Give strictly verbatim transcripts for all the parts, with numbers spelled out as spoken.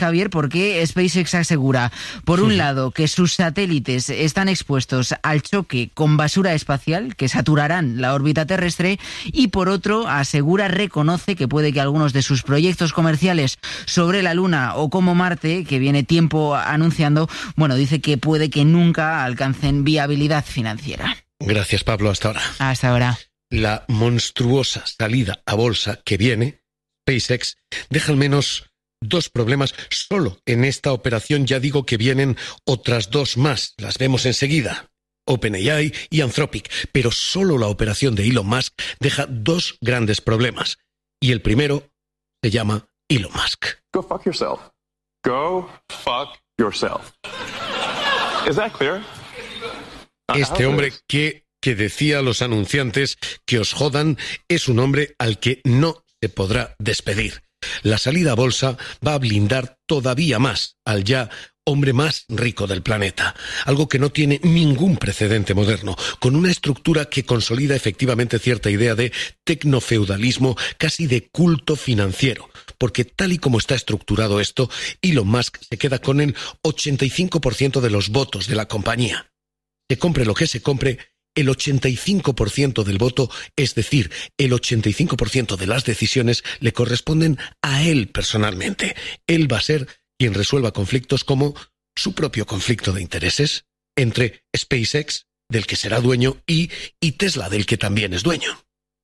Javier, porque SpaceX asegura, por un lado, que sus satélites están expuestos al choque con basura espacial, que saturarán la órbita terrestre, y por otro, asegura, reconoce que puede que algunos de sus proyectos comerciales sobre la Luna o como Marte, que viene tiempo anunciando, bueno, dice que puede que nunca alcancen viabilidad financiera. Gracias, Pablo. Hasta ahora. Hasta ahora. La monstruosa salida a bolsa que viene, SpaceX, deja al menos dos problemas solo en esta operación. Ya digo que vienen otras dos más, las vemos enseguida, OpenAI y Anthropic, pero solo la operación de Elon Musk deja dos grandes problemas. Y el primero se llama Elon Musk. Go fuck yourself. Go fuck yourself. Is that clear? Este hombre que, que decía a los anunciantes que os jodan es un hombre al que no se podrá despedir. La salida a bolsa va a blindar todavía más al ya hombre más rico del planeta, algo que no tiene ningún precedente moderno, con una estructura que consolida efectivamente cierta idea de tecnofeudalismo, casi de culto financiero, porque tal y como está estructurado esto, Elon Musk se queda con el ochenta y cinco por ciento de los votos de la compañía. Se compre lo que se compre, el ochenta y cinco por ciento del voto, es decir, el ochenta y cinco por ciento de las decisiones le corresponden a él personalmente. Él va a ser quien resuelva conflictos como su propio conflicto de intereses entre SpaceX, del que será dueño, y, y Tesla, del que también es dueño.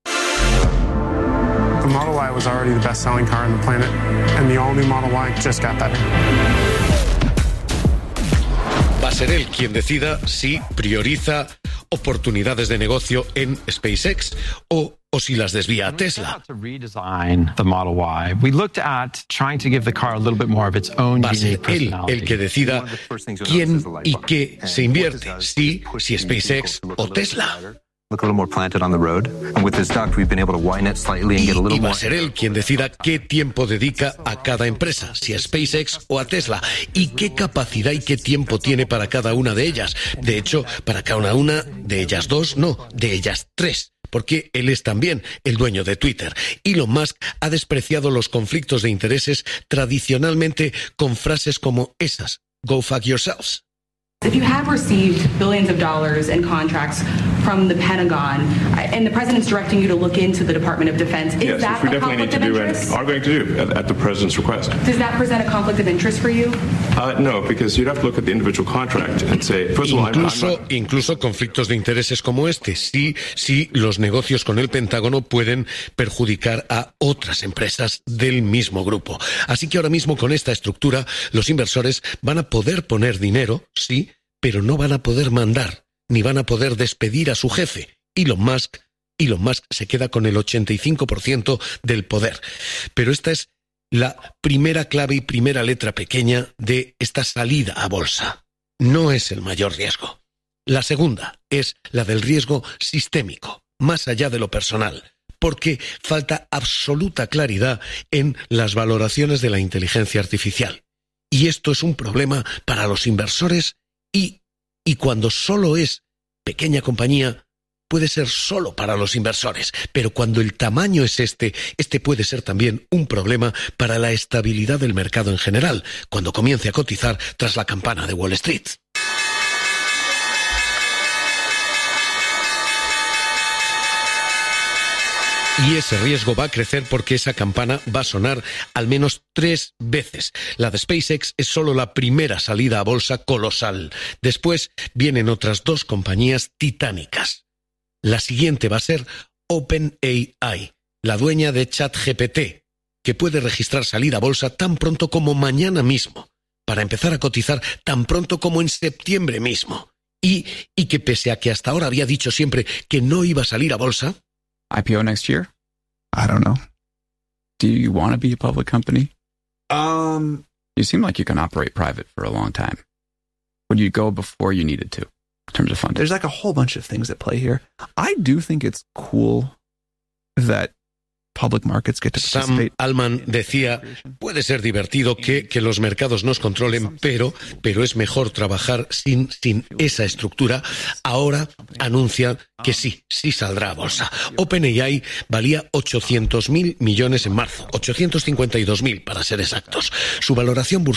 The Model Y was already the best-selling car on the planet, and the all-new Model Y just got better. Va a ser él quien decida si prioriza oportunidades de negocio en SpaceX o, o si las desvía a Tesla. Va a ser él el que decida quién y qué se invierte, si, si SpaceX o Tesla. Look a little more planted on the road. And with this duct, we've been able to widen it slightly and get a little y va more. a ser él quien decida qué tiempo dedica a cada empresa, si a SpaceX o a Tesla, y qué capacidad y qué tiempo tiene para cada una de ellas. De hecho, para cada una de ellas dos, no, de ellas tres, porque él es también el dueño de Twitter. Elon Musk ha despreciado los conflictos de intereses tradicionalmente con frases como esas: "Go fuck yourselves". If you have received billions of dollars in contracts from the Pentagon, and the president's directing you to look into the Department of Defense, is yes, that we a definitely need conflict to of do interest? and are going to do at, at the president's request. Does that present a conflict of interest for you? Uh, no, because you'd have to look at the individual contract and say, first of all, incluso, I'm, I'm not... incluso conflictos de intereses como este, sí, sí, los negocios con el Pentágono pueden perjudicar a otras empresas del mismo grupo. Así que ahora mismo con esta estructura, los inversores van a poder poner dinero, sí, pero no van a poder mandar, ni van a poder despedir a su jefe. Elon Musk, Elon Musk se queda con el ochenta y cinco por ciento del poder. Pero esta es la primera clave y primera letra pequeña de esta salida a bolsa. No es el mayor riesgo. La segunda es la del riesgo sistémico, más allá de lo personal, porque falta absoluta claridad en las valoraciones de la inteligencia artificial. Y esto es un problema para los inversores y, y cuando solo es pequeña compañía, puede ser solo para los inversores, pero cuando el tamaño es este, este puede ser también un problema para la estabilidad del mercado en general, cuando comience a cotizar tras la campana de Wall Street. Y ese riesgo va a crecer porque esa campana va a sonar al menos tres veces. La de SpaceX es solo la primera salida a bolsa colosal. Después vienen otras dos compañías titánicas. La siguiente va a ser OpenAI, la dueña de ChatGPT, que puede registrar salida a bolsa tan pronto como mañana mismo, para empezar a cotizar tan pronto como en septiembre mismo. Y, y que pese a que hasta ahora había dicho siempre que no iba a salir a bolsa, I P O next year? I don't know. Do you want to be a public company? Um, You seem like you can operate private for a long time. Would you go before you needed to, in terms of funding? There's like a whole bunch of things at play here. I do think it's cool that public markets get to Sam participate. Altman decía, puede ser divertido que, que los mercados nos controlen, pero, pero es mejor trabajar sin, sin esa estructura. Ahora anuncia que sí, sí saldrá a bolsa. OpenAI valía ochocientos mil millones en marzo, ochocientos cincuenta y dos mil para ser exactos. Su valoración bursátil